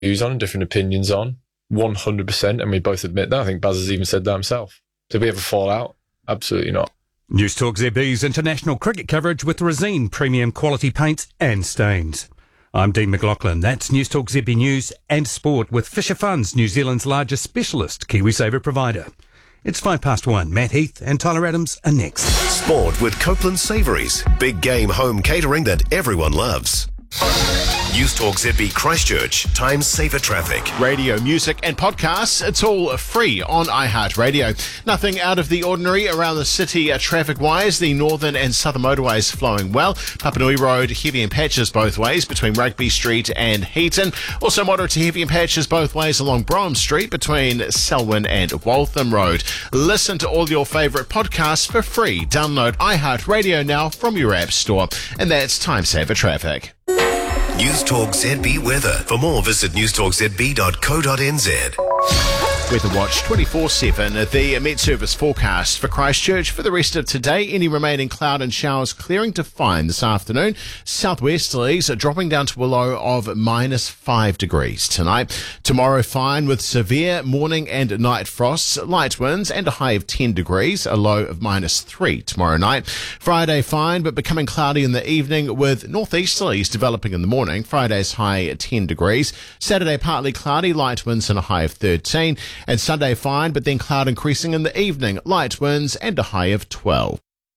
views on and different opinions on, 100%, and we both admit that. I think Baz has even said that himself. Did we ever fall out? Absolutely not. News Talk ZB's international cricket coverage with Resine premium quality paints and stains. I'm Dean McLaughlin. That's News Talk ZB News and Sport with Fisher Funds, New Zealand's largest specialist KiwiSaver provider. It's 1:05. Matt Heath and Tyler Adams are next. Sport with Copeland Savouries. Big game home catering that everyone loves. News Talk ZB Christchurch. Time saver traffic. Radio, music and podcasts, it's all free on iHeartRadio. Nothing out of the ordinary around the city traffic-wise. The northern and southern motorways flowing well. Papanui Road, heavy in patches both ways between Rugby Street and Heaton. Also moderate to heavy in patches both ways along Brougham Street between Selwyn and Waltham Road. Listen to all your favourite podcasts for free. Download iHeartRadio now from your app store. And that's Time Saver Traffic. News Talk ZB weather. For more, visit newstalkzb.co.nz. Weather Watch 24/7. The Met Service forecast for Christchurch for the rest of today. Any remaining cloud and showers clearing to fine this afternoon. Southwesterlies are dropping down to a low of -5 degrees tonight. Tomorrow fine with severe morning and night frosts, light winds and a high of 10 degrees, a low of -3 tomorrow night. Friday fine but becoming cloudy in the evening with northeasterlies developing in the morning. Friday's high at 10 degrees. Saturday partly cloudy, light winds and a high of 13. And Sunday fine, but then cloud increasing in the evening, light winds and a high of 12.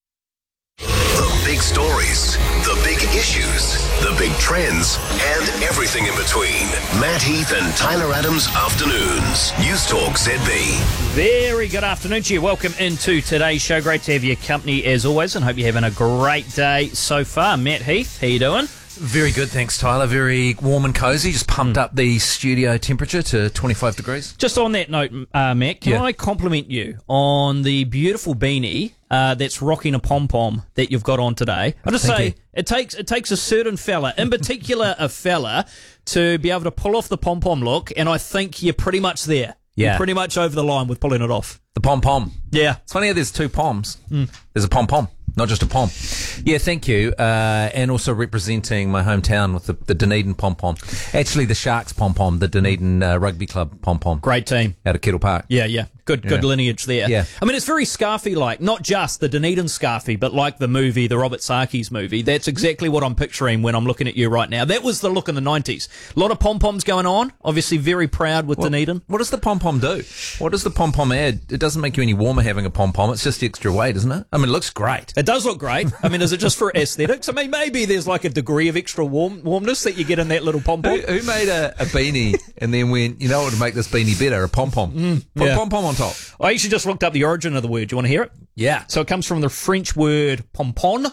The big stories, the big issues, the big trends, and everything in between. Matt Heath and Tyler Adams Afternoons. News Talk ZB. Very good afternoon to you. Welcome into today's show. Great to have your company as always, and hope you're having a great day so far. Matt Heath, how you doing? Very good, thanks, Tyler. Very warm and cosy. Just pumped up the studio temperature to 25 degrees. Just on that note, Matt, can I compliment you on the beautiful beanie that's rocking a pom-pom that you've got on today? I just say it takes a certain fella, in particular a fella, to be able to pull off the pom-pom look, and I think you're pretty much there. Yeah. You're pretty much over the line with pulling it off. The pom-pom. Yeah. It's funny how there's two poms. There's a pom-pom, not just a pom. Yeah, thank you. And also representing my hometown with the Dunedin pom-pom. Actually, the Sharks pom-pom, the Dunedin Rugby Club pom-pom. Great team. Out of Kettle Park. Yeah. Good lineage there. Yeah. I mean, it's very Scarfy-like. Not just the Dunedin Scarfy, but like the movie, the Robert Sarkis movie. That's exactly what I'm picturing when I'm looking at you right now. That was the look in the 90s. A lot of pom-poms going on. Obviously very proud with Dunedin. What does the pom-pom do? What does the pom-pom add? It doesn't make you any warmer having a pom-pom. It's just the extra weight, isn't it? I mean, it looks great. It does look great. I mean, is it just for aesthetics? I mean, maybe there's like a degree of extra warmness that you get in that little pom-pom. Who made a beanie and then went, you know what would make this beanie better? A pom-pom. Put a pom-pom on top. I actually just looked up the origin of the word. Do you want to hear it? Yeah. So it comes from the French word pompon,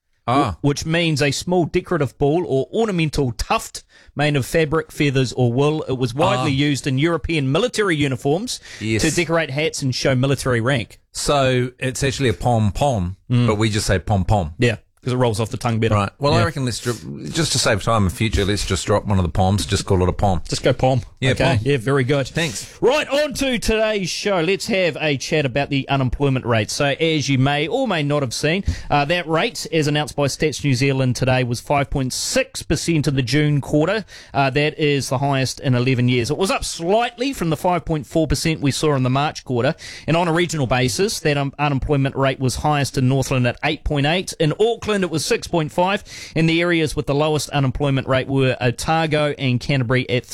which means a small decorative ball or ornamental tuft made of fabric, feathers or wool. It was widely used in European military uniforms to decorate hats and show military rank. So it's actually a pom-pom, but we just say pom-pom. Yeah, because it rolls off the tongue better. Right. Well, I reckon let's just to save time in future, let's just drop one of the poms, just call it a pom. Just go pom. Yeah, okay. pom. Yeah, very good. Thanks. Right, on to today's show. Let's have a chat about the unemployment rate. So, as you may or may not have seen, that rate, as announced by Stats New Zealand today, was 5.6% in the June quarter. That is the highest in 11 years. It was up slightly from the 5.4% we saw in the March quarter. And on a regional basis, that unemployment rate was highest in Northland at 8.8%. In Auckland, it was 6.5%. And the areas with the lowest unemployment rate were Otago and Canterbury at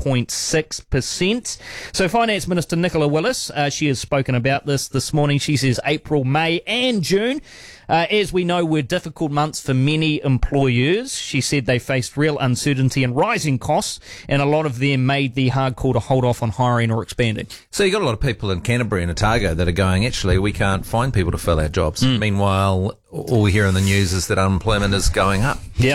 3.6%. So Finance Minister Nicola Willis, she has spoken about this morning. She says April, May and June, as we know, were difficult months for many employers. She said they faced real uncertainty and rising costs, and a lot of them made the hard call to hold off on hiring or expanding. So you got a lot of people in Canterbury and Otago that are going, actually, we can't find people to fill our jobs. Meanwhile, all we hear in the news is that unemployment is going up. Yeah.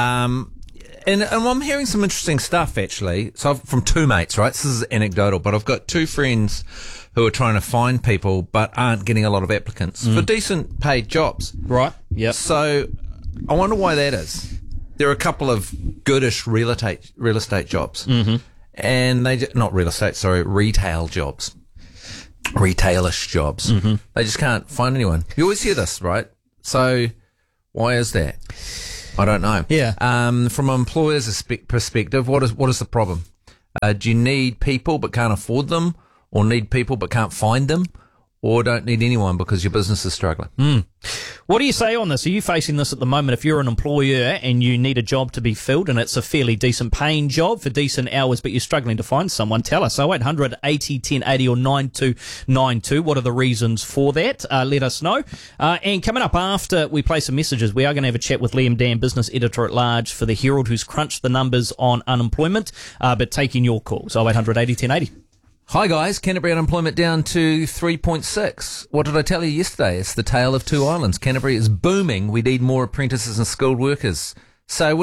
And I'm hearing some interesting stuff, actually. So from two mates, right? This is anecdotal, but I've got two friends who are trying to find people but aren't getting a lot of applicants for decent paid jobs. Right. Yep. So I wonder why that is. There are a couple of goodish real estate jobs. And not real estate, sorry, retail jobs. Retailish jobs. They just can't find anyone. You always hear this, right? So why is that? I don't know. Yeah. From an employer's perspective, what is the problem? Do you need people but can't afford them, or need people but can't find them, or don't need anyone because your business is struggling? What do you say on this? Are you facing this at the moment? If you're an employer and you need a job to be filled and it's a fairly decent paying job for decent hours, but you're struggling to find someone, tell us. 0800 80 1080 or 9292. What are the reasons for that? Let us know. And coming up after we play some messages, we are going to have a chat with Liam Dan, business editor at large for the Herald, who's crunched the numbers on unemployment, but taking your calls. 0800 80 1080. Hi guys, Canterbury unemployment down to 3.6. What did I tell you yesterday? It's the tale of two islands. Canterbury is booming. We need more apprentices and skilled workers. So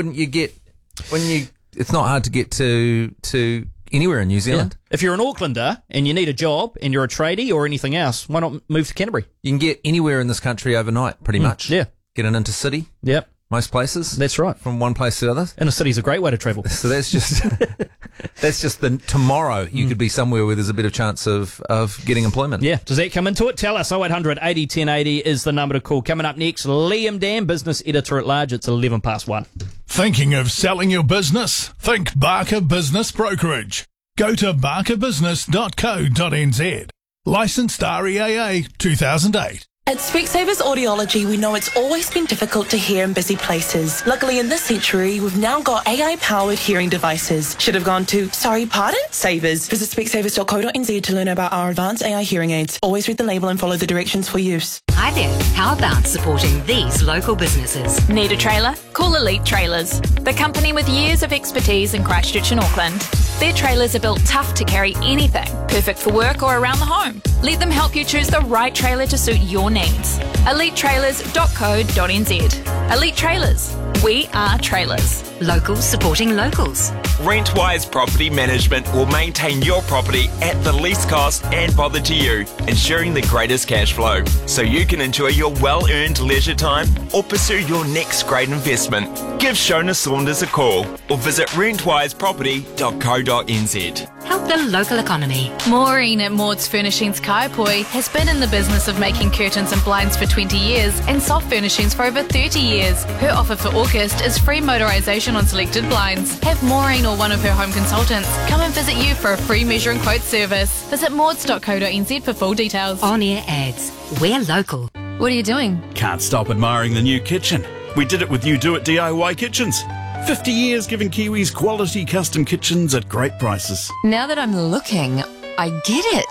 it's not hard to get to anywhere in New Zealand. If you're an Aucklander and you need a job and you're a tradie or anything else, why not move to Canterbury? You can get anywhere in this country overnight, pretty much. Yeah. Get an intercity. Yep. Most places. That's right. From one place to the other. And a city's a great way to travel. So that's just the tomorrow you could be somewhere where there's a bit of chance of getting employment. Yeah. Does that come into it? Tell us. 0800 80 1080 is the number to call. Coming up next, Liam Dan, business editor at large. It's 1. Thinking of selling your business? Think Barker Business Brokerage. Go to barkerbusiness.co.nz. Licensed REAA 2008. At Specsavers Audiology, we know it's always been difficult to hear in busy places. Luckily, in this century, we've now got AI-powered hearing devices. Should have gone to, sorry, pardon? Savers. Visit specsavers.co.nz to learn about our advanced AI hearing aids. Always read the label and follow the directions for use. Hi there. How about supporting these local businesses? Need a trailer? Call Elite Trailers, the company with years of expertise in Christchurch and Auckland. Their trailers are built tough to carry anything, perfect for work or around the home. Let them help you choose the right trailer to suit your needs. EliteTrailers.co.nz. Elite Trailers. We are trailers. Locals supporting locals. Rentwise Property Management will maintain your property at the least cost and bother to you, ensuring the greatest cash flow, so you can enjoy your well-earned leisure time or pursue your next great investment. Give Shona Saunders a call or visit rentwiseproperty.co.nz. Help the local economy. Maureen at Maud's Furnishings Kaiapoi has been in the business of making curtains and blinds for 20 years and soft furnishings for over 30 years. Her offer for August is free motorisation on selected blinds. Have Maureen or one of her home consultants come and visit you for a free measure and quote service. Visit mauds.co.nz for full details. On-air ads. We're local. What are you doing? Can't stop admiring the new kitchen. We did it with You Do It DIY Kitchens. 50 years giving Kiwis quality custom kitchens at great prices. Now that I'm looking, I get it.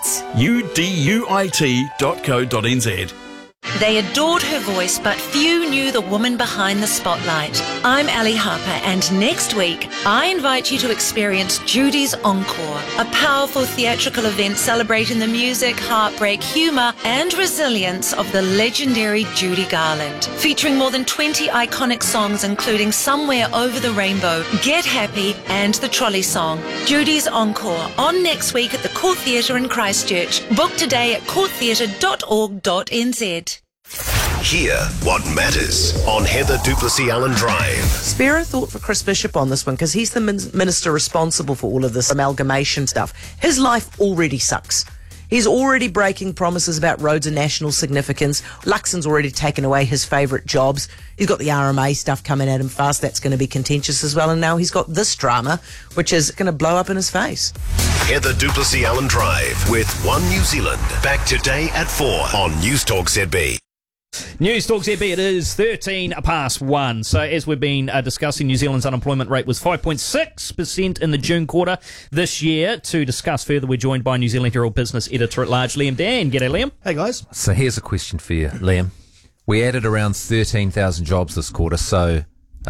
uduit.co.nz. They adored her voice, but few knew the woman behind the spotlight. I'm Ali Harper, and next week, I invite you to experience Judy's Encore, a powerful theatrical event celebrating the music, heartbreak, humour, and resilience of the legendary Judy Garland. Featuring more than 20 iconic songs, including Somewhere Over the Rainbow, Get Happy, and the Trolley Song. Judy's Encore, on next week at the Court Theatre in Christchurch. Book today at courttheatre.org.nz. Hear what matters on Heather Duplessis Allen Drive. Spare a thought for Chris Bishop on this one, because he's the minister responsible for all of this amalgamation stuff. His life already sucks. He's already breaking promises about roads of national significance. Luxon's already taken away his favourite jobs. He's got the RMA stuff coming at him fast. That's going to be contentious as well. And now he's got this drama, which is going to blow up in his face. Heather Duplessis Allen Drive with One New Zealand. Back today at 4 on Newstalk ZB. News Talk ZB, it is 1:13. So as we've been discussing, New Zealand's unemployment rate was 5.6% in the June quarter this year. To discuss further, we're joined by New Zealand Herald business editor at large, Liam Dan. G'day, Liam. Hey, guys. So here's a question for you, Liam. We added around 13,000 jobs this quarter, so a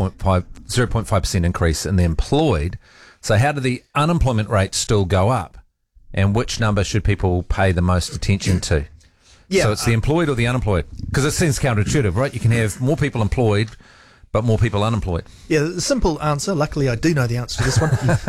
0.5% increase in the employed. So how did the unemployment rate still go up? And which number should people pay the most attention to? Yeah, so it's the employed or the unemployed? Because it seems counterintuitive, right? You can have more people employed, but more people unemployed. Yeah, the simple answer, luckily I do know the answer to this one,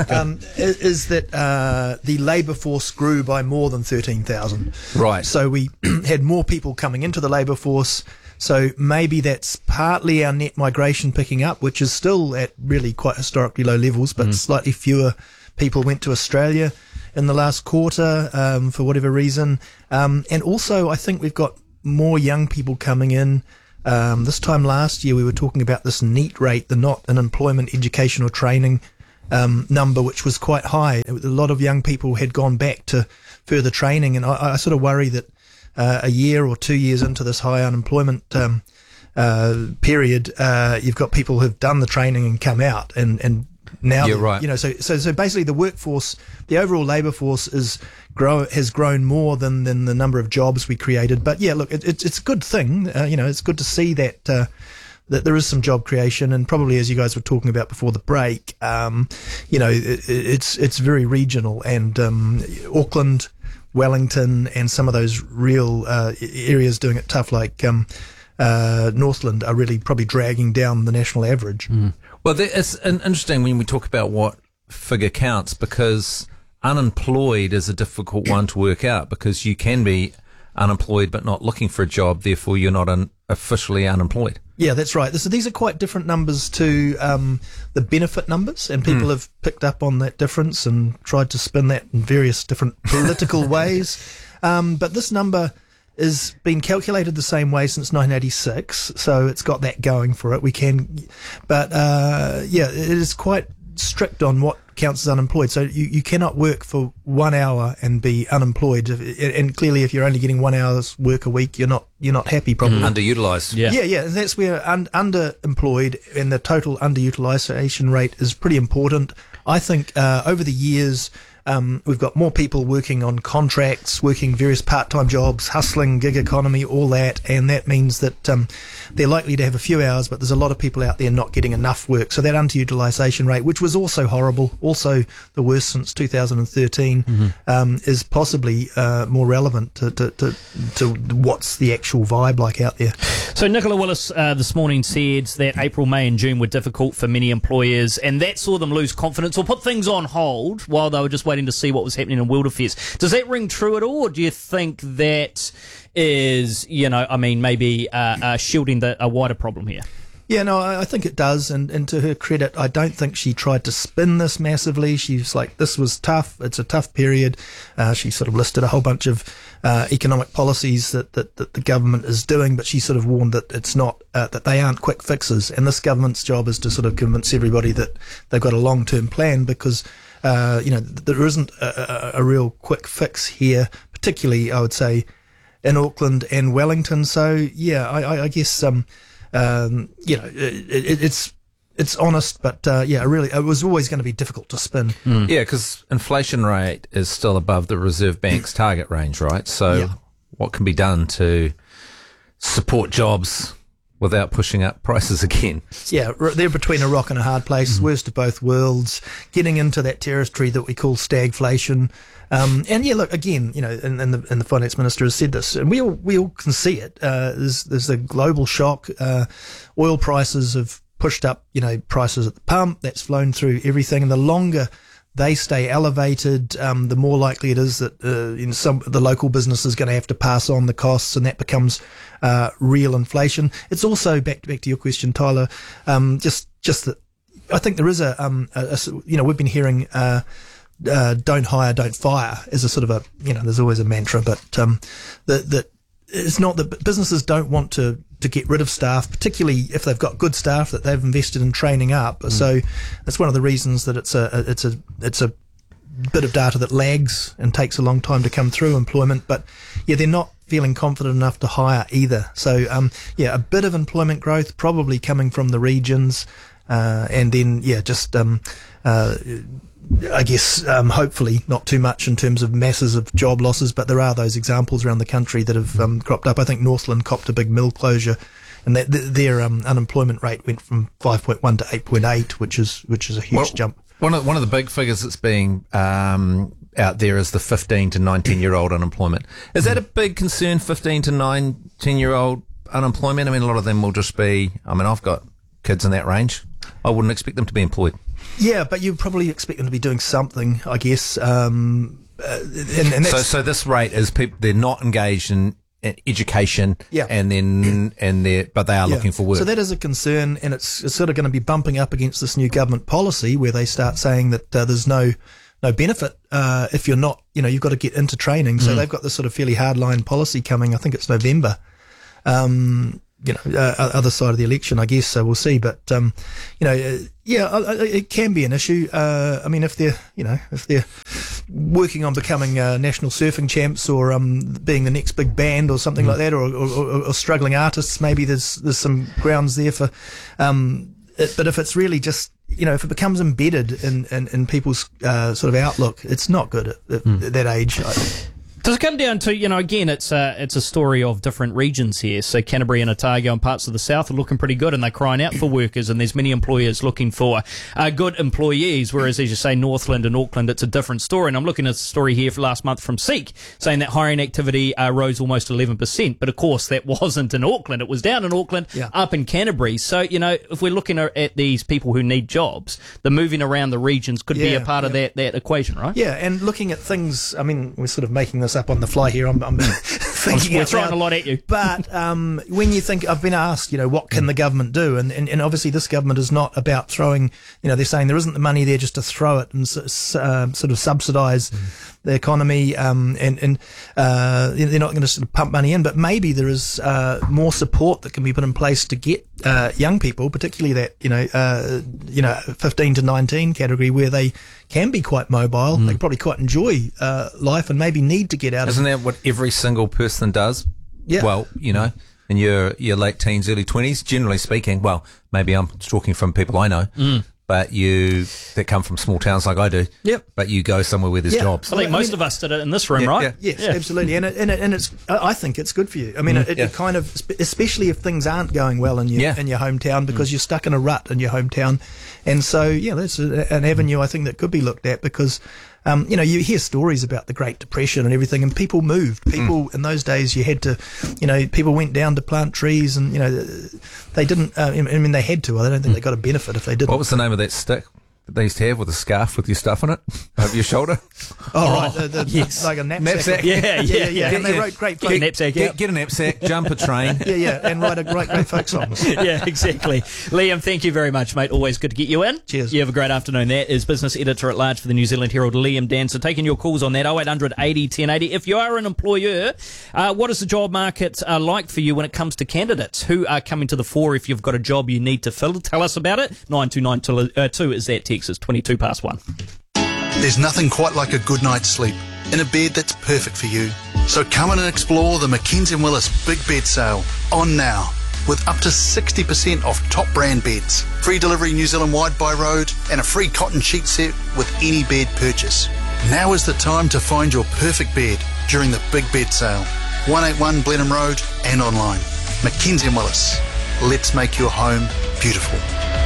is that the labour force grew by more than 13,000. Right. So we had more people coming into the labour force. So maybe that's partly our net migration picking up, which is still at really quite historically low levels, but slightly fewer people went to Australia in the last quarter for whatever reason. And also, I think we've got more young people coming in. This time last year, we were talking about this NEET rate, the not in employment, education or training number, which was quite high. A lot of young people had gone back to further training, and I sort of worry that a year or 2 years into this high unemployment period, you've got people who've done the training and come out, and now You're right. So basically the workforce, the overall labour force has grown more than the number of jobs we created. But yeah, look, it's a good thing. It's good to see that that there is some job creation, and probably, as you guys were talking about before the break, it's very regional, and Auckland, Wellington, and some of those real areas doing it tough, like Northland, are really probably dragging down the national average. Well, it's interesting when we talk about what figure counts, because unemployed is a difficult one to work out, because you can be unemployed but not looking for a job, therefore you're not officially unemployed. Yeah, that's right. These are quite different numbers to the benefit numbers, and people have picked up on that difference and tried to spin that in various different political ways. But this number has been calculated the same way since 1986, so it's got that going for it. But it is quite strict on what counts as unemployed. So you cannot work for 1 hour and be unemployed. And clearly, if you're only getting 1 hour's work a week, you're not happy. Probably underutilized. Yeah. That's where underemployed and the total underutilization rate is pretty important. I think over the years, we've got more people working on contracts, working various part-time jobs, hustling, gig economy, all that, and that means that they're likely to have a few hours, but there's a lot of people out there not getting enough work. So that underutilisation rate, which was also horrible, also the worst since 2013, is possibly more relevant to what's the actual vibe like out there. So Nicola Willis this morning said that April, May and June were difficult for many employers, and that saw them lose confidence or put things on hold while they were just waiting to see what was happening in World Affairs. Does that ring true at all, or do you think that is, maybe shielding a wider problem here? Yeah, no, I think it does, and to her credit, I don't think she tried to spin this massively. She's like, this was tough, it's a tough period. She sort of listed a whole bunch of economic policies that the government is doing, but she sort of warned that it's not, that they aren't quick fixes, and this government's job is to sort of convince everybody that they've got a long-term plan, because there isn't a real quick fix here, particularly, I would say, in Auckland and Wellington. So, yeah, I guess, it's honest, but, really, it was always going to be difficult to spin. Yeah, because inflation rate is still above the Reserve Bank's target range, right? So what can be done to support jobs without pushing up prices again? Yeah, they're between a rock and a hard place, worst of both worlds, getting into that territory that we call stagflation. And yeah, look, again, and the finance minister has said this, and we all can see it. There's a global shock. Oil prices have pushed up, prices at the pump. That's flown through everything, and the longer they stay elevated, the more likely it is that the local business is going to have to pass on the costs, and that becomes real inflation. It's also back to your question, Tyler. Just that I think there is we've been hearing don't hire, don't fire as a sort of there's always a mantra, but that it's not that businesses don't want to get rid of staff, particularly if they've got good staff that they've invested in training up. So that's one of the reasons that it's a bit of data that lags and takes a long time to come through employment. But yeah, they're not feeling confident enough to hire either. So a bit of employment growth probably coming from the regions, and then I guess hopefully not too much in terms of masses of job losses, but there are those examples around the country that have cropped up. I think Northland copped a big mill closure, and their unemployment rate went from 5.1 to 8.8, which is a huge jump. One of the big figures that's being out there is the 15 to 19-year-old unemployment. Is that a big concern, 15 to 19-year-old unemployment? I mean, a lot of them will just be, I've got kids in that range. I wouldn't expect them to be employed. Yeah, but you probably expect them to be doing something, I guess. So this rate is people, they're not engaged in education, but they are looking for work. So that is a concern, and it's sort of going to be bumping up against this new government policy where they start saying that there's no benefit if you're not, you've got to get into training. So they've got this sort of fairly hardline policy coming. I think it's November. other side of the election, I guess. So we'll see. But it can be an issue. I mean, if they're working on becoming national surfing champs or being the next big band or something like that, or struggling artists, maybe there's some grounds there for. But if it's really just, if it becomes embedded in people's sort of outlook, it's not good at that age. Does it come down to, again, it's a story of different regions here. So Canterbury and Otago and parts of the south are looking pretty good, and they're crying out for workers, and there's many employers looking for good employees, whereas, as you say, Northland and Auckland, it's a different story. And I'm looking at a story here for last month from Seek, saying that hiring activity rose almost 11%. But, of course, that wasn't in Auckland. It was down in Auckland, up in Canterbury. So, if we're looking at these people who need jobs, the moving around the regions could be a part of that equation, right? Yeah, and looking at things, I mean, we're sort of making this up on the fly here. I'm thinking we're throwing a lot at you. But when you think, I've been asked, what can the government do? And obviously this government is not about throwing, they're saying there isn't the money there just to throw it and sort of subsidise the economy, and they're not going to sort of pump money in, but maybe there is more support that can be put in place to get young people, particularly that 15 to 19 category, where they can be quite mobile. They probably quite enjoy life and maybe need to get out. Isn't that what every single person does? Yeah. Well, in your late teens, early 20s, generally speaking. Well, maybe I'm talking from people I know. But that come from small towns like I do. Yep. But you go somewhere where there's jobs. I think most of us did it in this room, right? Yes, absolutely. And it's, I think it's good for you. I mean, it kind of, especially if things aren't going well in your hometown, because you're stuck in a rut in your hometown. And so, that's an avenue I think that could be looked at, because you hear stories about the Great Depression and everything, and people moved. People in those days, you had to, people went down to plant trees, and they didn't. I mean, they had to. I don't think they got a benefit if they didn't. What was the name of that stick that they used to have with a scarf with your stuff on it over your shoulder? Yes, like a knapsack. Yeah. And they wrote great folk knapsack. Get a knapsack, jump a train. and write great folk songs. Yeah, exactly. Liam, thank you very much, mate. Always good to get you in. Cheers. You have a great afternoon. That is Business Editor at Large for the New Zealand Herald, Liam Dancer. Taking your calls on that, 0800 80 1080. If you are an employer, what is the job market like for you when it comes to candidates? Who are coming to the fore if you've got a job you need to fill? Tell us about it. 92922 is that text. It's 22 past 1. There's nothing quite like a good night's sleep in a bed that's perfect for you. So come in and explore the Mackenzie & Willis Big Bed Sale on now, with up to 60% off top brand beds, free delivery New Zealand wide by road, and a free cotton sheet set with any bed purchase. Now is the time to find your perfect bed during the Big Bed Sale. 181 Blenheim Road and online. Mackenzie & Willis. Let's make your home beautiful.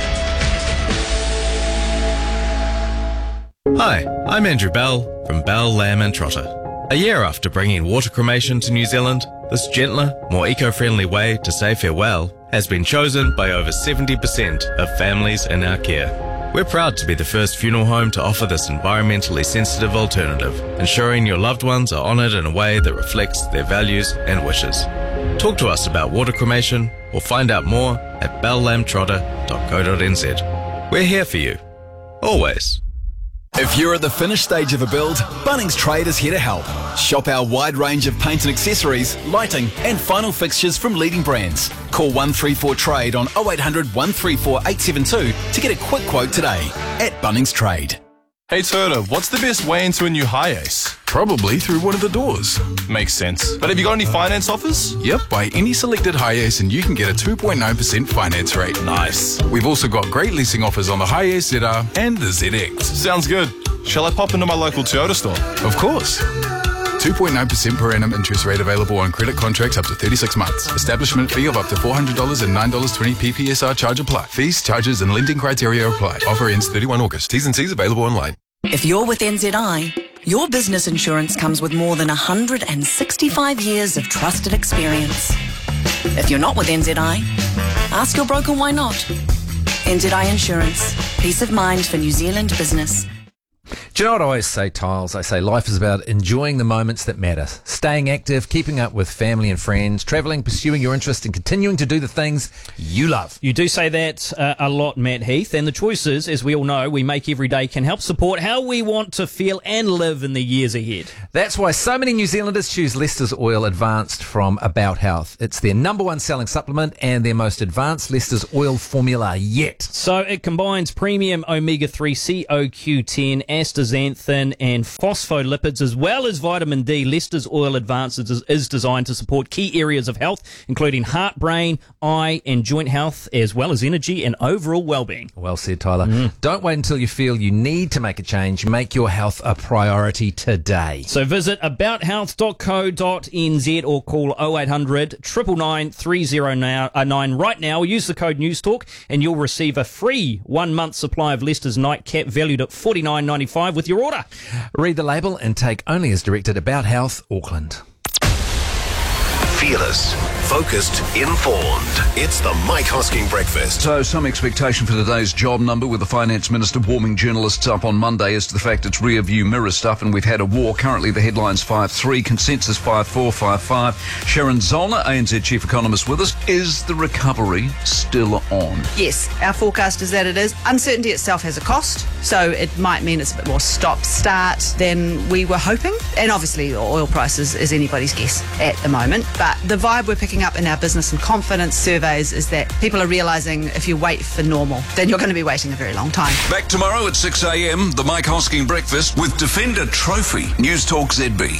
Hi, I'm Andrew Bell from Bell, Lamb and Trotter. A year after bringing water cremation to New Zealand, this gentler, more eco-friendly way to say farewell has been chosen by over 70% of families in our care. We're proud to be the first funeral home to offer this environmentally sensitive alternative, ensuring your loved ones are honoured in a way that reflects their values and wishes. Talk to us about water cremation or find out more at bellamtrotter.co.nz. We're here for you. Always. If you're at the finished stage of a build, Bunnings Trade is here to help. Shop our wide range of paint and accessories, lighting and final fixtures from leading brands. Call 134 Trade on 0800 134 872 to get a quick quote today at Bunnings Trade. Hey Turner, what's the best way into a new Hiace? Probably through one of the doors. Makes sense. But have you got any finance offers? Yep, buy any selected Hiace and you can get a 2.9% finance rate. Nice. We've also got great leasing offers on the Hiace ZR and the ZX. Sounds good. Shall I pop into my local Toyota store? Of course. 2.9% per annum interest rate available on credit contracts up to 36 months. Establishment fee of up to $400 and $9.20 PPSR charge apply. Fees, charges and lending criteria apply. Offer ends 31 August. T's and C's available online. If you're with NZI, your business insurance comes with more than 165 years of trusted experience. If you're not with NZI, ask your broker why not. NZI Insurance. Peace of mind for New Zealand business. Do you know what I always say, Tiles? I say life is about enjoying the moments that matter, staying active, keeping up with family and friends, travelling, pursuing your interest, and continuing to do the things you love. You do say that a lot, Matt Heath, and the choices, as we all know, we make every day can help support how we want to feel and live in the years ahead. That's why so many New Zealanders choose Lester's Oil Advanced from About Health. It's their #1 selling supplement and their most advanced Lester's Oil formula yet. So it combines premium omega-3 CoQ10, astaxanthin and phospholipids as well as vitamin D. Lester's Oil Advanced is designed to support key areas of health, including heart, brain, eye and joint health, as well as energy and overall well-being. Well said, Tyler. Don't wait until you feel you need to make a change. Make your health a priority today. So visit abouthealth.co.nz or call 0800 999 3009 right now. Use the code NEWSTALK and you'll receive a free 1 month supply of Lester's Nightcap valued at $49.95 with your order. Read the label and take only as directed. About Health, Auckland. Fearless, focused, informed. It's the Mike Hosking Breakfast. So some expectation for today's job number, with the Finance Minister warming journalists up on Monday as to the fact it's rear view mirror stuff and we've had a war. Currently the headline's 5-3, consensus 5-4, 5-5. Sharon Zollner, ANZ Chief Economist with us. Is the recovery still on? Yes, our forecast is that it is. Uncertainty itself has a cost, so it might mean it's a bit more stop-start than we were hoping. And obviously oil prices is anybody's guess at the moment. But the vibe we're picking up in our business and confidence surveys is that people are realising if you wait for normal, then you're going to be waiting a very long time. Back tomorrow at 6 a.m, the Mike Hosking Breakfast with Defender Trophy. News Talk ZB.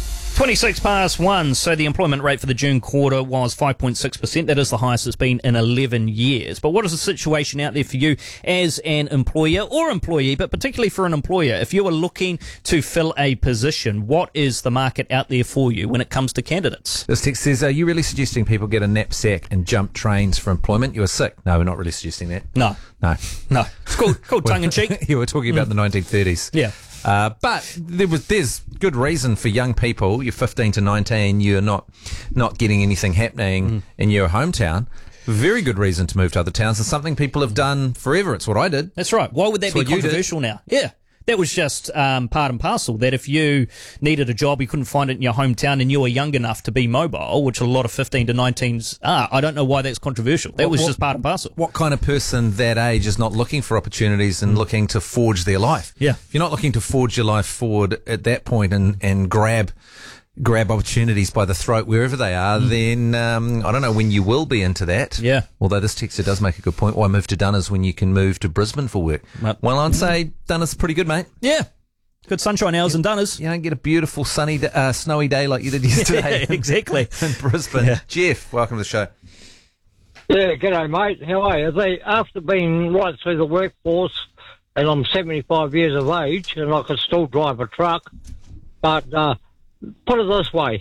1:26, so the employment rate for the June quarter was 5.6%. That is the highest it's been in 11 years. But what is the situation out there for you as an employer or employee, but particularly for an employer? If you are looking to fill a position, what is the market out there for you when it comes to candidates? This text says, are you really suggesting people get a knapsack and jump trains for employment? You are sick. No, we're not really suggesting that. No. It's called tongue-in-cheek. You were talking about the 1930s. Yeah. But there's good reason for young people. You're 15 to 19. You're not getting anything happening in your hometown. Very good reason to move to other towns. It's something people have done forever. It's what I did. That's right. Why would that be controversial now? Yeah. That was just part and parcel, that if you needed a job, you couldn't find it in your hometown and you were young enough to be mobile, which a lot of 15 to 19s are. I don't know why that's controversial. That was just part and parcel. What kind of person that age is not looking for opportunities and looking to forge their life? Yeah. If you're not looking to forge your life forward at that point and grab opportunities by the throat wherever they are, then I don't know when you will be into that. Yeah. Although this texter does make a good point. Why move to Dunners when you can move to Brisbane for work? Well, I'd say Dunners is pretty good, mate. Yeah. Good sunshine hours in Dunners. You don't get a beautiful sunny, snowy day like you did yesterday. Yeah, exactly. In Brisbane. Yeah. Jeff, welcome to the show. Yeah, g'day, mate. How are you? After being right through the workforce, and I'm 75 years of age, and I can still drive a truck, but put it this way,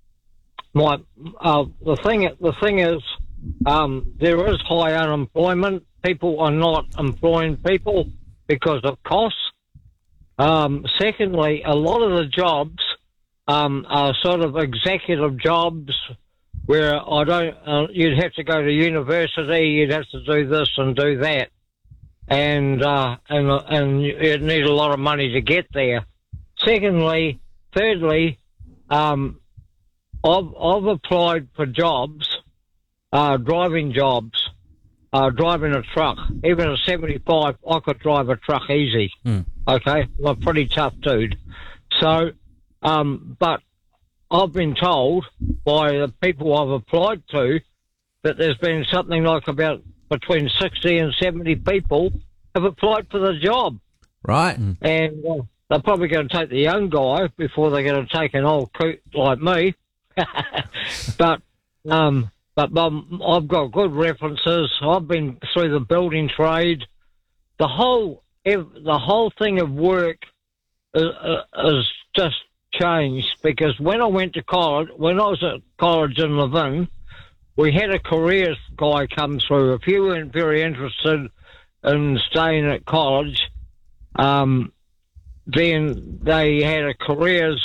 the thing is, there is high unemployment. People are not employing people because of costs. Secondly, a lot of the jobs are sort of executive jobs where you'd have to go to university, you'd have to do this and do that, and you'd need a lot of money to get there. Thirdly, I've applied for jobs, driving jobs, driving a truck. Even at 75, I could drive a truck easy. Okay, I'm a pretty tough dude. So, but I've been told by the people I've applied to that there's been something like about between 60 and 70 people have applied for the job. Right. And they're probably going to take the young guy before they're going to take an old coot like me. But I've got good references. I've been through the building trade. The whole thing of work is just changed, because when I went to college, when I was at college in Levin, we had a careers guy come through. If you weren't very interested in staying at college, then they had a careers,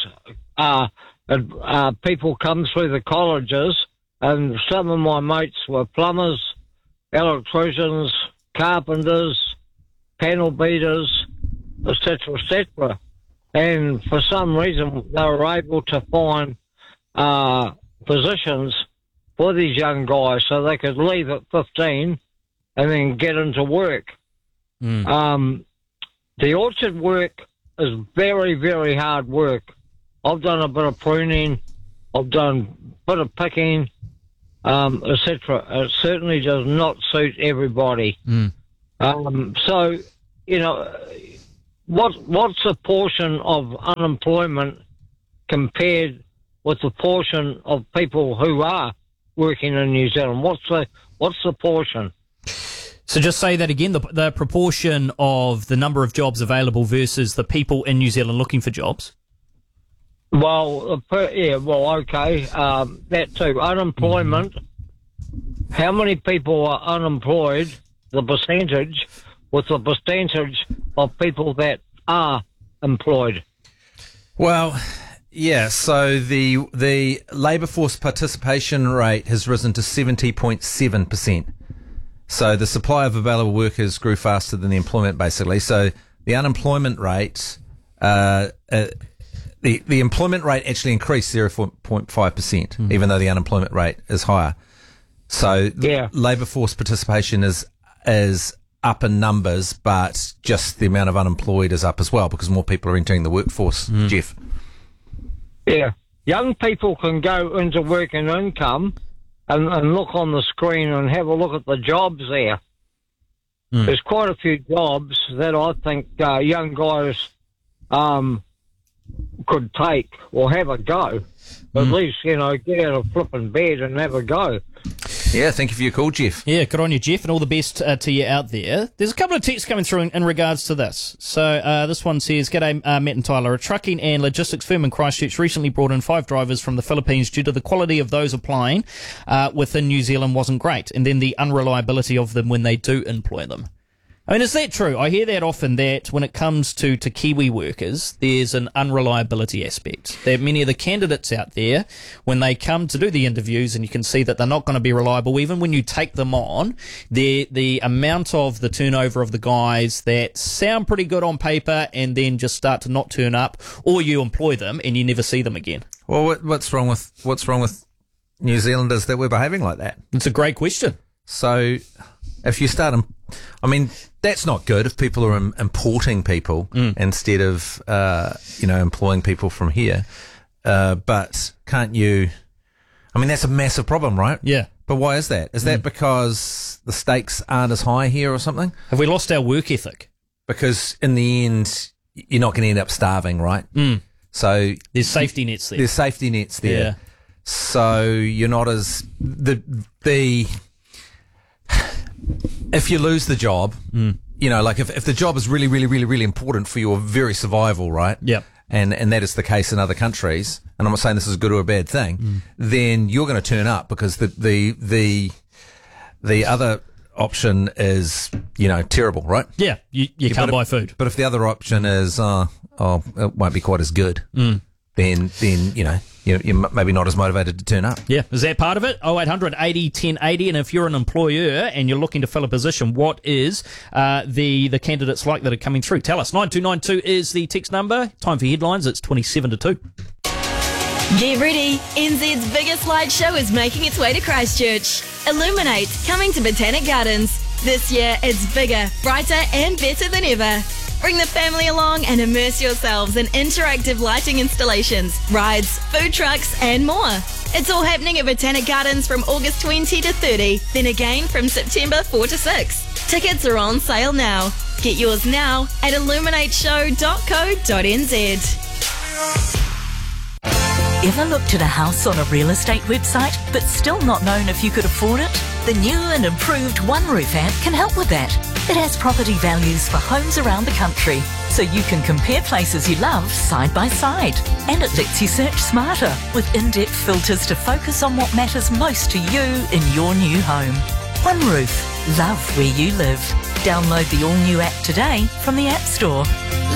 people come through the colleges, and some of my mates were plumbers, electricians, carpenters, panel beaters, etc., etc. And for some reason, they were able to find positions for these young guys so they could leave at 15 and then get into work. The orchard work is very, very hard work. I've done a bit of pruning, I've done a bit of picking, etc. It certainly does not suit everybody. So, you know, what's the portion of unemployment compared with the portion of people who are working in New Zealand? What's the portion? So just say that again, the proportion of the number of jobs available versus the people in New Zealand looking for jobs? Well, okay, that too. Unemployment, how many people are unemployed, the percentage, with the percentage of people that are employed? Well, yeah, so the labour force participation rate has risen to 70.7%. So the supply of available workers grew faster than the employment, basically. So the unemployment rate, the employment rate actually increased 0.5%, even though the unemployment rate is higher. So labour force participation is up in numbers, but just the amount of unemployed is up as well because more people are entering the workforce, Jeff. Yeah. Young people can go into work and income and look on the screen and have a look at the jobs there. There's quite a few jobs that I think young guys could take or have a go. At least, you know, get out of flipping bed and have a go. Yeah, thank you for your call, Jeff. Yeah, good on you, Jeff, and all the best to you out there. There's a couple of texts coming through in regards to this. So this one says, G'day, Matt and Tyler. A trucking and logistics firm in Christchurch recently brought in 5 drivers from the Philippines due to the quality of those applying within New Zealand wasn't great, and then the unreliability of them when they do employ them. I mean, is that true? I hear that often, that when it comes to Kiwi workers, there's an unreliability aspect. That many of the candidates out there, when they come to do the interviews and you can see that they're not going to be reliable, even when you take them on, the amount of the turnover of the guys that sound pretty good on paper and then just start to not turn up, or you employ them and you never see them again. Well, what's wrong with New Zealanders that we're behaving like that? It's a great question. So if you start I mean, that's not good if people are importing people instead of, employing people from here. But can't you... I mean, that's a massive problem, right? Yeah. But why is that? Is that because the stakes aren't as high here or something? Have we lost our work ethic? Because in the end, you're not going to end up starving, right? So there's safety nets there. There's safety nets there. Yeah. So you're not as... If you lose the job, you know, like if the job is really, really, really, really important for your very survival, right? Yeah. And that is the case in other countries, and I'm not saying this is a good or a bad thing, then you're going to turn up because the other option is, you know, terrible, right? Yeah, you can't buy food. But if the other option is, it won't be quite as good, then you know, you're maybe not as motivated to turn up. Yeah, is that part of it? 0800 80 10 80, and if you're an employer and you're looking to fill a position, what is the candidates like that are coming through? Tell us. 9292 is the text number. Time for headlines. It's 27 to 2. Get ready. NZ's biggest light show is making its way to Christchurch. Illuminate, coming to Botanic Gardens. This year, it's bigger, brighter and better than ever. Bring the family along and immerse yourselves in interactive lighting installations, rides, food trucks and more. It's all happening at Botanic Gardens from August 20 to 30, then again from September 4 to 6. Tickets are on sale now. Get yours now at illuminateshow.co.nz. Ever looked at a house on a real estate website but still not known if you could afford it? The new and improved OneRoof app can help with that. It has property values for homes around the country, so you can compare places you love side by side. And it lets you search smarter with in-depth filters to focus on what matters most to you in your new home. OneRoof. Love where you live. Download the all-new app today from the App Store.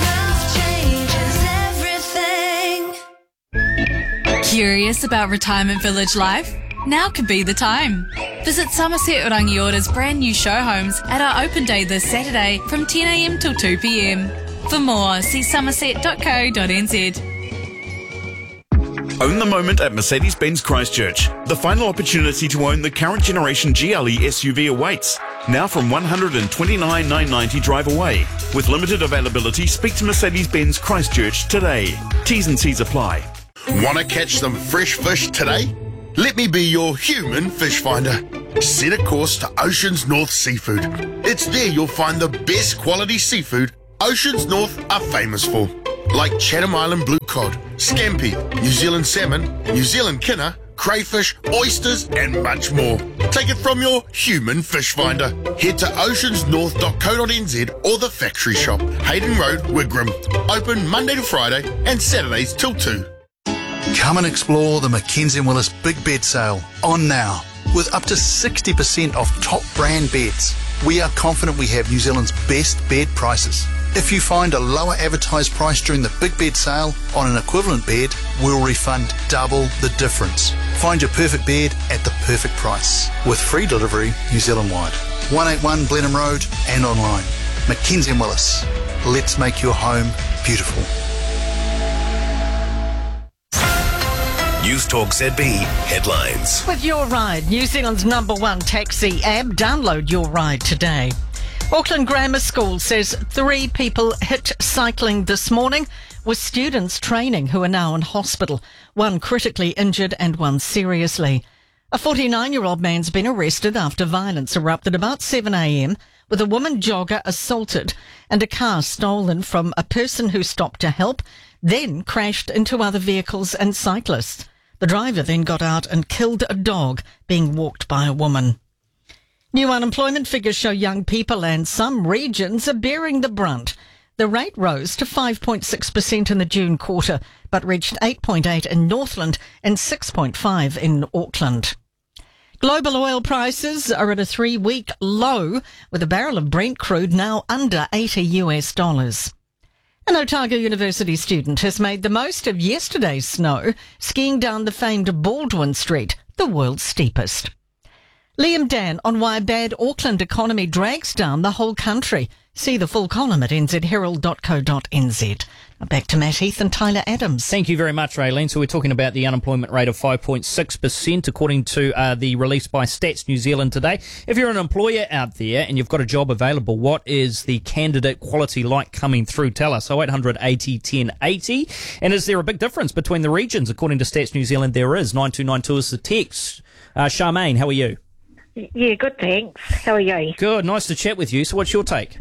Curious about retirement village life? Now could be the time. Visit Somerset Rangi Ora's brand new show homes at our open day this Saturday from 10am till 2pm. For more, see somerset.co.nz. Own the moment at Mercedes-Benz Christchurch. The final opportunity to own the current generation GLE SUV awaits. Now from $129,990 drive away. With limited availability, speak to Mercedes-Benz Christchurch today. T's and C's apply. Want to catch some fresh fish today? Let me be your human fish finder. Set a course to Oceans North Seafood. It's there you'll find the best quality seafood Oceans North are famous for. Like Chatham Island blue cod, scampi, New Zealand salmon, New Zealand kinner, crayfish, oysters and much more. Take it from your human fish finder. Head to oceansnorth.co.nz or the factory shop, Hayden Road, Wigram. Open Monday to Friday and Saturdays till 2. Come and explore the Mackenzie & Willis Big Bed Sale on now. With up to 60% off top brand beds, we are confident we have New Zealand's best bed prices. If you find a lower advertised price during the Big Bed Sale on an equivalent bed, we'll refund double the difference. Find your perfect bed at the perfect price with free delivery New Zealand-wide. 181 Blenheim Road and online. Mackenzie & Willis. Let's make your home beautiful. News Talk ZB headlines. With Your Ride, New Zealand's #1 taxi app, download Your Ride today. Auckland Grammar School says 3 people hit cycling this morning, with students training who are now in hospital, 1 critically injured and 1 seriously. A 49-year-old man's been arrested after violence erupted about 7 a.m, with a woman jogger assaulted and a car stolen from a person who stopped to help, then crashed into other vehicles and cyclists. The driver then got out and killed a dog being walked by a woman. New unemployment figures show young people and some regions are bearing the brunt. The rate rose to 5.6% in the June quarter, but reached 8.8 in Northland and 6.5 in Auckland. Global oil prices are at a 3-week low, with a barrel of Brent crude now under $80. An Otago University student has made the most of yesterday's snow, skiing down the famed Baldwin Street, the world's steepest. Liam Dan on why a bad Auckland economy drags down the whole country. See the full column at nzherald.co.nz. Now back to Matt Heath and Tyler Adams. Thank you very much, Raylene. So we're talking about the unemployment rate of 5.6%, according to the release by Stats New Zealand today. If you're an employer out there and you've got a job available, what is the candidate quality like coming through? Tell us. 0800 80 1080. And is there a big difference between the regions? According to Stats New Zealand, there is. 9292 is the text. Charmaine, how are you? Yeah, good, thanks. How are you? Good. Nice to chat with you. So what's your take?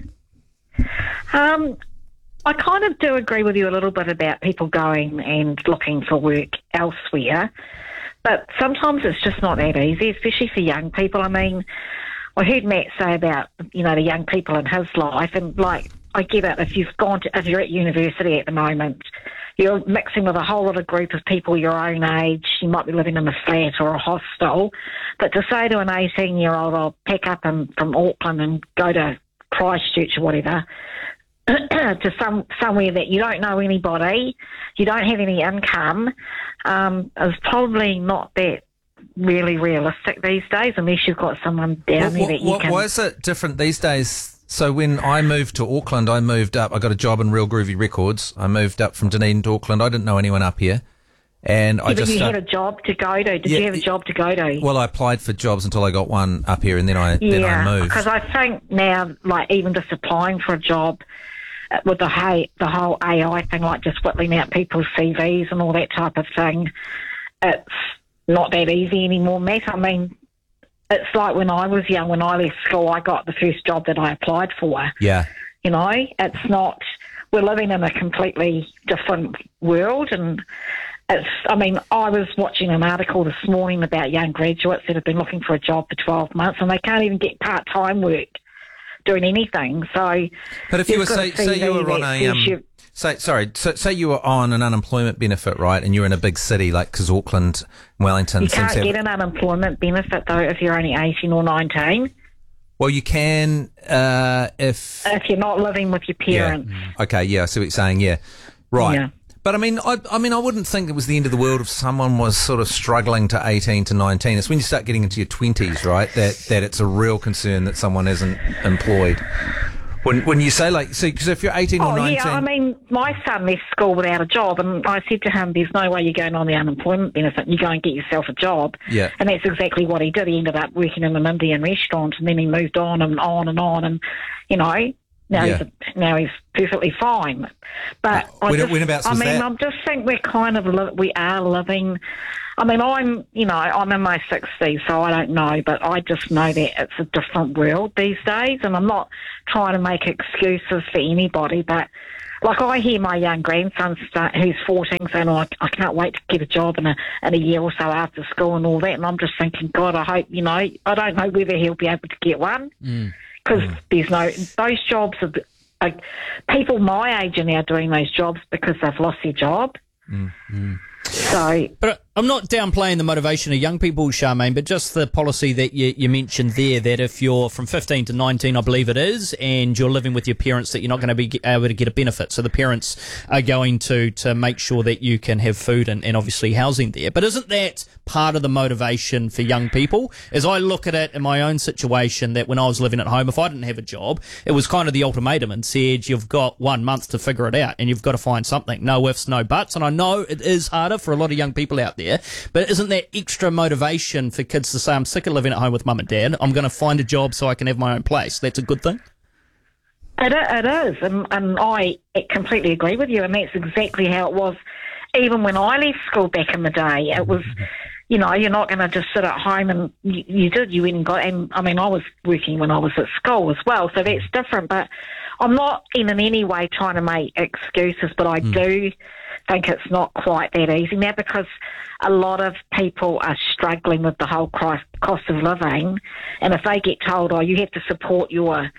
I kind of do agree with you a little bit about people going and looking for work elsewhere, but sometimes it's just not that easy, especially for young people. I mean, I heard Matt say about, the young people in his life, and I get it, if you're at university at the moment, you're mixing with a whole lot of group of people your own age. You might be living in a flat or a hostel. But to say to an 18-year-old, I'll pack up from Auckland and go to Christchurch or whatever, to somewhere that you don't know anybody, you don't have any income, is probably not that really realistic these days, unless you've got someone down there that you can... Why is it different these days? So when I moved to Auckland, I moved up. I got a job in Real Groovy Records. I moved up from Dunedin to Auckland. I didn't know anyone up here. And I just... But you had a job to go to. Did you have a job to go to? Well, I applied for jobs until I got one up here, and then I moved. Yeah, because I think now, even just applying for a job with the whole AI thing, just whittling out people's CVs and all that type of thing, it's not that easy anymore, Matt. I mean... It's like when I was young, when I left school, I got the first job that I applied for. Yeah. It's not, we're living in a completely different world. And I was watching an article this morning about young graduates that have been looking for a job for 12 months and they can't even get part-time work doing anything. So, but if you were, say you were on a, say you were on an unemployment benefit, right, and you're in a big city because Auckland, Wellington... You can't get an unemployment benefit, though, if you're only 18 or 19. Well, you can if you're not living with your parents. Yeah. Okay, yeah, I see what you're saying, yeah. Right. Yeah. But, I wouldn't think it was the end of the world if someone was sort of struggling to 18 to 19. It's when you start getting into your 20s, right, that it's a real concern that someone isn't employed. When you say because if you're 18 or 19... yeah, I mean, my son left school without a job, and I said to him, there's no way you're going on the unemployment benefit, you go and get yourself a job. Yeah. And that's exactly what he did. He ended up working in an Indian restaurant, and then he moved on and on and on, and, now he's perfectly fine. But I just think we're kind of we are living. I mean, I'm in my 60s, so I don't know, but I just know that it's a different world these days, and I'm not trying to make excuses for anybody, but like I hear my young grandson who's 14 saying, I can't wait to get a job in a year or so after school and all that, and I'm just thinking, God, I hope, I don't know whether he'll be able to get one. Because those jobs are people my age are now doing those jobs because they've lost their job. So, but I'm not downplaying the motivation of young people, Charmaine, but just the policy that you mentioned there, that if you're from 15 to 19, I believe it is, and you're living with your parents, that you're not going to be able to get a benefit. So the parents are going to make sure that you can have food and obviously housing there. But isn't that part of the motivation for young people? As I look at it in my own situation, that when I was living at home, if I didn't have a job, it was kind of the ultimatum and said, you've got 1 month to figure it out and you've got to find something. No ifs, no buts. And I know it is harder for a lot of young people out there, but isn't that extra motivation for kids to say, I'm sick of living at home with mum and dad, I'm going to find a job so I can have my own place? That's a good thing? It is, and I completely agree with you, and that's exactly how it was even when I left school back in the day. It was, you're not going to just sit at home, and you went and got, and I mean, I was working when I was at school as well, so that's different, but I'm not in any way trying to make excuses, but I do think it's not quite that easy now, because a lot of people are struggling with the whole cost of living, and if they get told, you have to support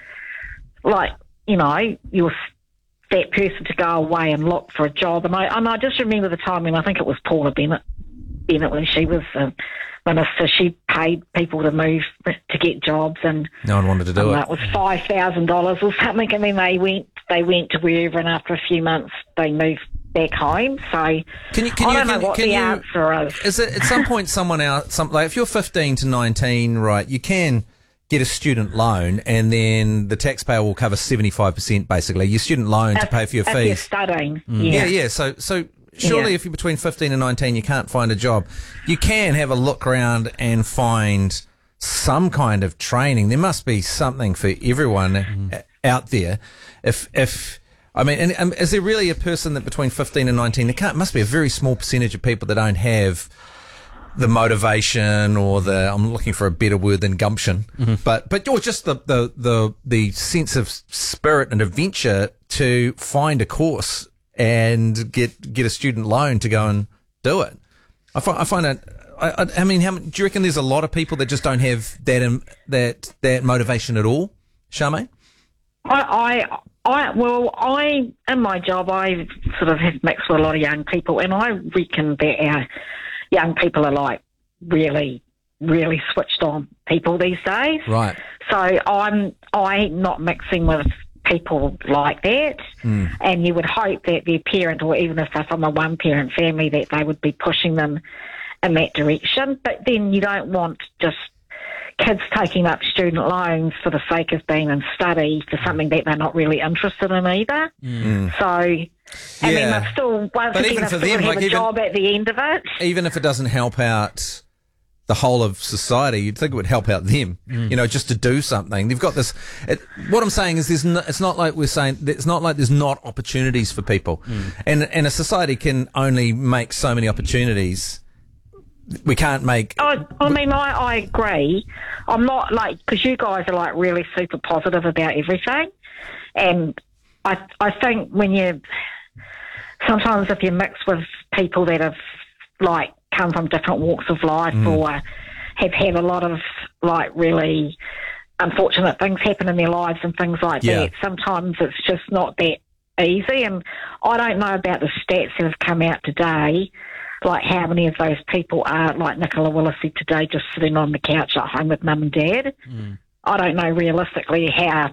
that person to go away and look for a job. And I just remember the time when I think it was Paula Bennett when she was minister, she paid people to move to get jobs, and no one wanted to do it. It was $5,000 or something, and then they went to wherever, and after a few months they moved back home. So I don't know what the answer is. Is it at some point if you're 15 to 19, right, you can get a student loan, and then the taxpayer will cover 75% basically your student loan to pay for your fees. If you're studying. Yeah. So surely if you're between 15 and 19 you can't find a job, you can have a look around and find some kind of training. There must be something for everyone out there. Is there really a person that between 15 and 19, must be a very small percentage of people that don't have the motivation or I'm looking for a better word than gumption, or just the sense of spirit and adventure to find a course and get a student loan to go and do it. I find it. I mean, do you reckon there's a lot of people that just don't have that motivation at all, Charmaine? In my job, I sort of have mixed with a lot of young people, and I reckon that our young people are like really, really switched on people these days. Right. So I'm not mixing with people like that, and you would hope that their parent, or even if they're from a one-parent family, that they would be pushing them in that direction. But then you don't want just kids taking up student loans for the sake of being in study for something that they're not really interested in either. So, I mean, they've still, once again, they've still have a job at the end of it. Even if it doesn't help out the whole of society, you'd think it would help out them, just to do something. They've got this. What I'm saying is, it's not like we're saying, it's not like there's not opportunities for people, and a society can only make so many opportunities. We can't make. I agree. I'm not because you guys are really super positive about everything, and I think sometimes if you mix with people that have come from different walks of life or have had a lot of really unfortunate things happen in their lives and things like that, sometimes it's just not that easy. And I don't know about the stats that have come out today, how many of those people are like Nicola Willis said today, just sitting on the couch at home with mum and dad. I don't know realistically how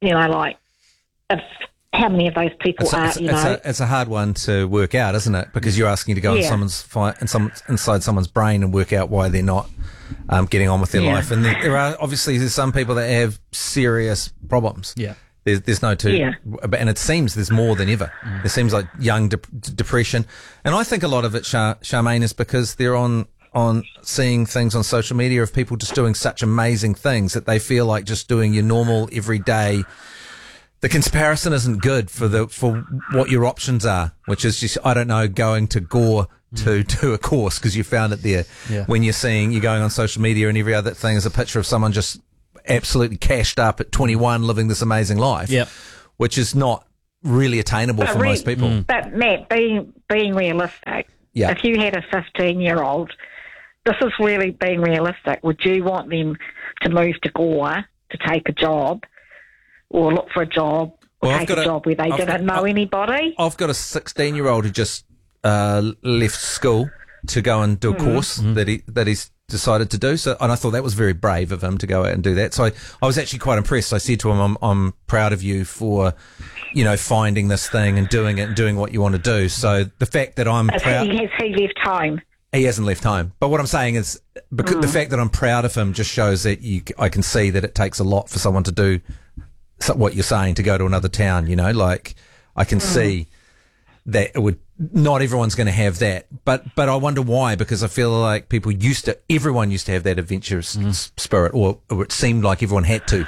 many of those people are. It's a hard one to work out, isn't it? Because you're asking to go inside someone's brain and work out why they're not getting on with their life. And there's some people that have serious problems. Yeah. There's no two, Yeah. and it seems there's more than ever. There seems like young depression, and I think a lot of it, Charmaine, is because they're on seeing things on social media of people just doing such amazing things that they feel like just doing your normal everyday. The comparison isn't good for what your options are, which is just, I don't know, going to Gore to do a course because you found it there. Yeah. When you're going on social media and every other thing is a picture of someone just absolutely cashed up at 21 living this amazing life, which is not really attainable for most people. But Matt, being realistic, if you had a 15-year-old, this is really being realistic. Would you want them to move to Gore to take a job or look for a job or take a job where they didn't know anybody? I've got a 16-year-old who just left school to go and do a course that he's decided to do. So, and I thought that was very brave of him to go out and do that. So I was actually quite impressed. I said to him, I'm proud of you for, finding this thing and doing it and doing what you want to do. So the fact that I'm proud. Has he left home? He hasn't left home. But what I'm saying is, because the fact that I'm proud of him just shows that I can see that it takes a lot for someone to do what you're saying, to go to another town, like I can see that it would, not everyone's going to have that, but I wonder why, because I feel like everyone used to have that adventurous spirit, or it seemed like everyone had to.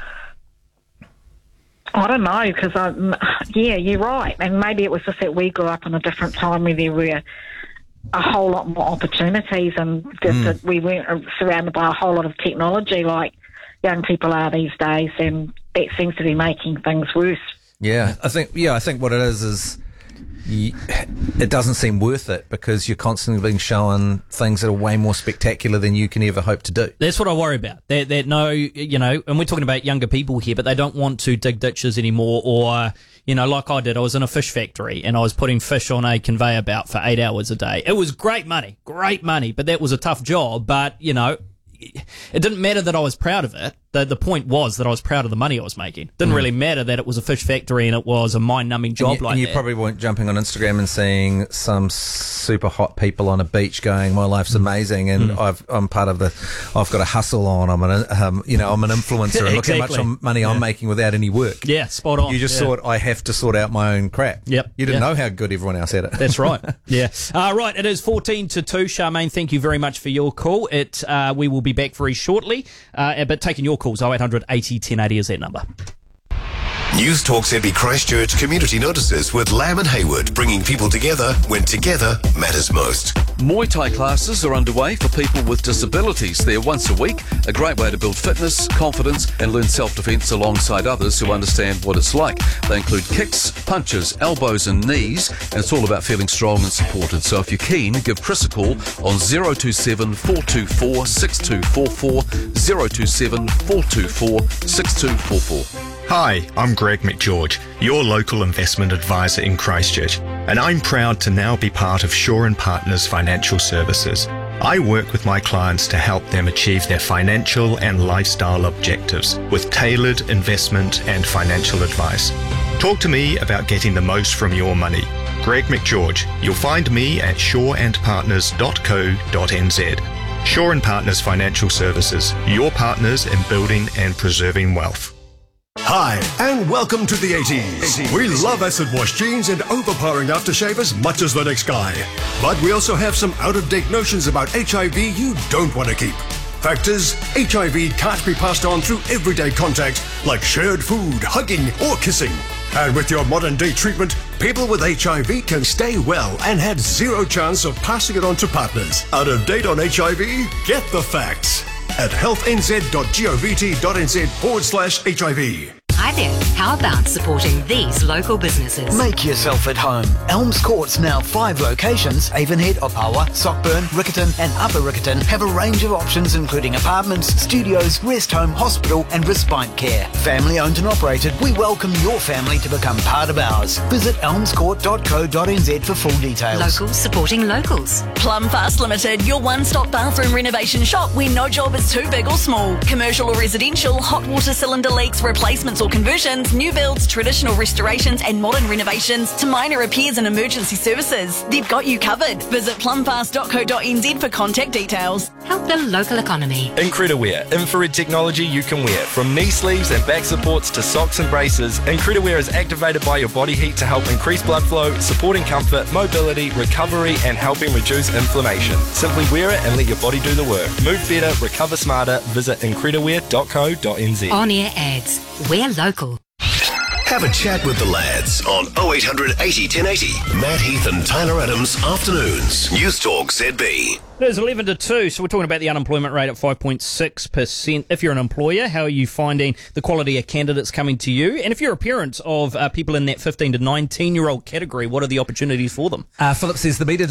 I don't know, because you're right, and maybe it was just that we grew up in a different time where there were a whole lot more opportunities, and that we weren't surrounded by a whole lot of technology like young people are these days, and that seems to be making things worse. Yeah, I think what it is it doesn't seem worth it because you're constantly being shown things that are way more spectacular than you can ever hope to do. That's what I worry about. That no, and we're talking about younger people here, but they don't want to dig ditches anymore, or, like I did. I was in a fish factory and I was putting fish on a conveyor belt for 8 hours a day. It was great money, but that was a tough job. But, it didn't matter that I was proud of it. The point was that I was proud of the money I was making. It didn't really matter that it was a fish factory and it was a mind-numbing job like that. And you probably weren't jumping on Instagram and seeing some super hot people on a beach going, "My life's amazing," and I'm part of I've got a hustle on. I'm an influencer, and look how much money I'm making without any work. Yeah, spot on. You just thought I have to sort out my own crap. Yep. You didn't know how good everyone else had it. That's right. Yeah. Right. It is 14-2. Charmaine, thank you very much for your call. We will be back very shortly, but taking your calls, 0800 80 1080 is that number. News Talk ZB Christchurch community notices with Lamb and Hayward, bringing people together when together matters most. Muay Thai classes are underway for people with disabilities. They're once a week, a great way to build fitness, confidence and learn self-defense alongside others who understand what it's like. They include kicks, punches, elbows and knees, and it's all about feeling strong and supported. So if you're keen, give Chris a call on 027 424 6244, 027 424 6244. Hi, I'm Greg McGeorge, your local investment advisor in Christchurch, and I'm proud to now be part of Shaw & Partners Financial Services. I work with my clients to help them achieve their financial and lifestyle objectives with tailored investment and financial advice. Talk to me about getting the most from your money. Greg McGeorge. You'll find me at shawandpartners.co.nz. Shaw & Partners Financial Services, your partners in building and preserving wealth. Hi, and welcome to the 80s. We love acid wash jeans and overpowering aftershave as much as the next guy. But we also have some out-of-date notions about HIV you don't want to keep. Fact is, HIV can't be passed on through everyday contact like shared food, hugging, or kissing. And with your modern-day treatment, people with HIV can stay well and have zero chance of passing it on to partners. Out of date on HIV? Get the facts at healthnz.govt.nz/HIV. Hi there. How about supporting these local businesses? Make yourself at home. Elms Court's now 5 locations, Avonhead, Opawa, Sockburn, Riccarton and Upper Riccarton have a range of options including apartments, studios, rest home, hospital and respite care. Family owned and operated, we welcome your family to become part of ours. Visit elmscourt.co.nz for full details. Locals supporting locals. Plumfast Limited, your one-stop bathroom renovation shop where no job is too big or small. Commercial or residential, hot water cylinder leaks, replacements or conversions, new builds, traditional restorations and modern renovations to minor repairs and emergency services. They've got you covered. Visit plumfast.co.nz for contact details. Help the local economy. Incrediwear, infrared technology you can wear. From knee sleeves and back supports to socks and braces, Incrediwear is activated by your body heat to help increase blood flow, supporting comfort, mobility, recovery and helping reduce inflammation. Simply wear it and let your body do the work. Move better, recover smarter. Visit incrediwear.co.nz. On-air ads. We're local. Have a chat with the lads on 0800 80 1080. Matt Heath and Tyler Adams Afternoons. News Talk ZB. It is 11 to 2, so we're talking about the unemployment rate at 5.6%. If you're an employer, how are you finding the quality of candidates coming to you? And if you're a parent of people in that 15 to 19-year-old category, what are the opportunities for them? Philip says the media